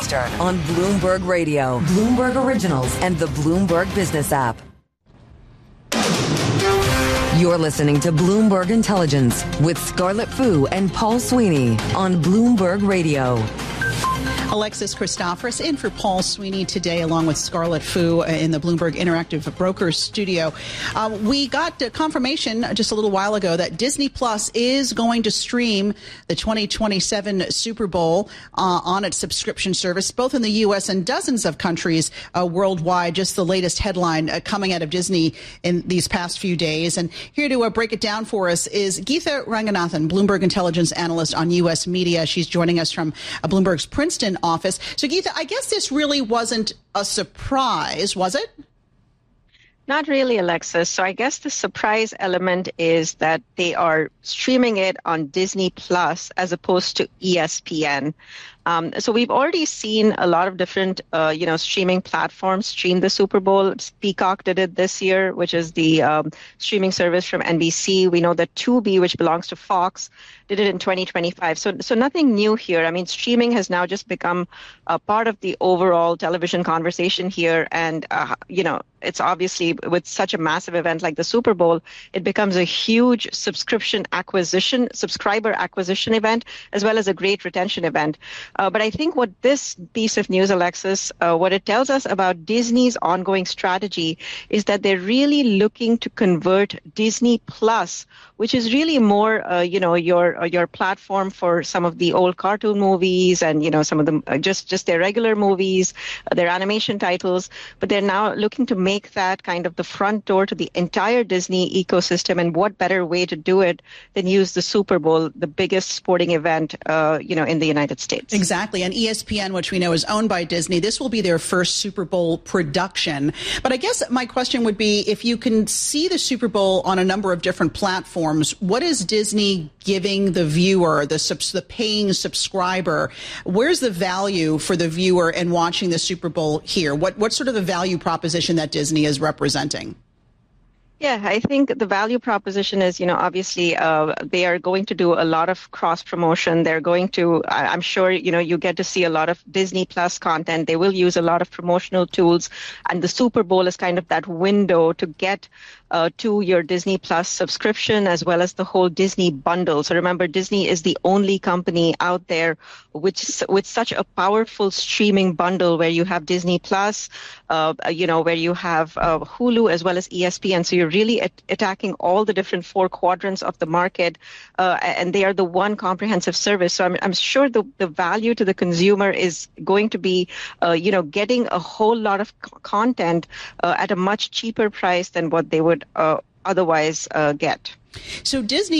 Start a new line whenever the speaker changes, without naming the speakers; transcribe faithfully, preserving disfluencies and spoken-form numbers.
Eastern on Bloomberg Radio, Bloomberg Originals, and the Bloomberg Business app. You're listening to Bloomberg Intelligence with Scarlett Fu and Paul Sweeney on Bloomberg Radio.
Alexis Christoforous in for Paul Sweeney today, along with Scarlett Fu in the Bloomberg Interactive Brokers studio. Uh, we got uh, confirmation just a little while ago that Disney Plus is going to stream the twenty twenty-seven Super Bowl uh, on its subscription service, both in the U S and dozens of countries uh, worldwide. Just the latest headline uh, coming out of Disney in these past few days. And here to uh, break it down for us is Geetha Ranganathan, Bloomberg Intelligence Analyst on U S media. She's joining us from uh, Bloomberg's Princeton office. So, Geetha, I guess this really wasn't a surprise, was it?
Not really, Alexis. So I guess the surprise element is that they are streaming it on Disney Plus as opposed to E S P N. Um, so we've already seen a lot of different, uh, you know, streaming platforms stream the Super Bowl. Peacock did it this year, which is the um, streaming service from N B C. We know that Tubi, which belongs to Fox, did it in twenty twenty-five. So, so nothing new here. I mean, streaming has now just become a part of the overall television conversation here. And, uh, you know, it's obviously with such a massive event like the Super Bowl, it becomes a huge subscription acquisition, subscriber acquisition event, as well as a great retention event. Uh, but I think what this piece of news, Alexis, uh, what it tells us about Disney's ongoing strategy is that they're really looking to convert Disney Plus, which is really more, uh, you know, your uh, your platform for some of the old cartoon movies and, you know, some of them uh, just just their regular movies, uh, their animation titles. But they're now looking to make that kind of the front door to the entire Disney ecosystem. And what better way to do it than use the Super Bowl, the biggest sporting event, uh, you know, in the United States.
Exactly. And E S P N, which we know is owned by Disney, this will be their first Super Bowl production. But I guess my question would be, if you can see the Super Bowl on a number of different platforms, what is Disney giving the viewer, the, subs- the paying subscriber? Where's the value for the viewer in watching the Super Bowl here? What, what's sort of the value proposition that Disney is representing?
Yeah, I think the value proposition is, you know, obviously uh, they are going to do a lot of cross promotion. They're going to, I'm sure, you know, you get to see a lot of Disney Plus content. They will use a lot of promotional tools. And the Super Bowl is kind of that window to get uh, to your Disney Plus subscription, as well as the whole Disney bundle. So remember, Disney is the only company out there which with such a powerful streaming bundle where you have Disney Plus, uh, you know, where you have uh, Hulu as well as E S P N. So you're really at- attacking all the different four quadrants of the market, uh, and they are the one comprehensive service. So I'm, I'm sure the, the value to the consumer is going to be, uh, you know, getting a whole lot of c- content uh, at a much cheaper price than what they would uh, otherwise uh, get.
So Disney